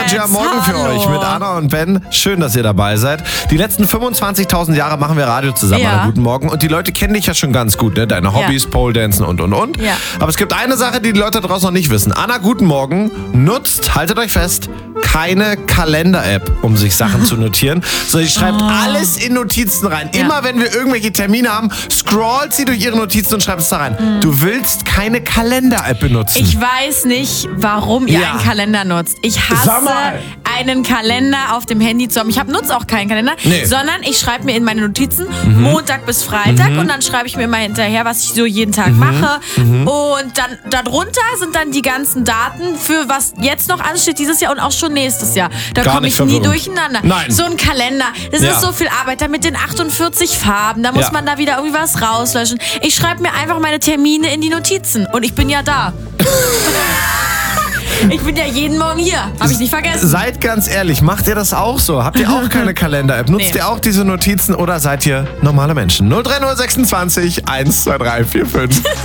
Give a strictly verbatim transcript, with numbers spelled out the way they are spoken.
Energy am Morgen für Hallo. euch mit Anna und Ben. Schön, dass ihr dabei seid. Die letzten fünfundzwanzigtausend Jahre machen wir Radio zusammen. Ja. Anna, guten Morgen. Und die Leute kennen dich ja schon ganz gut, ne? Deine Hobbys, Ja. Pole Dancen und, und, und. Ja. Aber es gibt eine Sache, die die Leute draußen noch nicht wissen. Anna, guten Morgen, nutzt, haltet euch fest, keine Kalender-App, um sich Sachen zu notieren. So, sie schreibt alles in Notizen rein. Ja. Immer wenn wir irgendwelche Termine haben, scrollt sie durch ihre Notizen und schreibt es da rein. Du willst keine Kalender-App benutzen. Ich weiß nicht, warum ihr Ja. einen Kalender nutzt. Ich Sag hasse mal. einen Kalender auf dem Handy zu haben. Ich hab, nutze auch keinen Kalender, Nee. sondern ich schreibe mir in meine Notizen Montag bis Freitag und dann schreibe ich mir immer hinterher, was ich so jeden Tag mache. Und dann darunter sind dann die ganzen Daten für was jetzt noch ansteht dieses Jahr und auch schon nächstes Jahr. Da Gar komme nicht ich nie verwirrend. durcheinander. Nein. So ein Kalender, das Ja. ist so viel Arbeit. Da mit den achtundvierzig Farben, da muss Ja. man da wieder irgendwie was rauslöschen. Ich schreibe mir einfach meine Termine in die Notizen und ich bin ja da. Ich bin ja jeden Morgen hier. Habe ich nicht vergessen. Seid ganz ehrlich, macht ihr das auch so? Habt ihr auch keine Kalender-App? Nutzt Nee. ihr auch diese Notizen oder seid ihr normale Menschen? null drei null sechsundzwanzig eins zwei drei vier fünf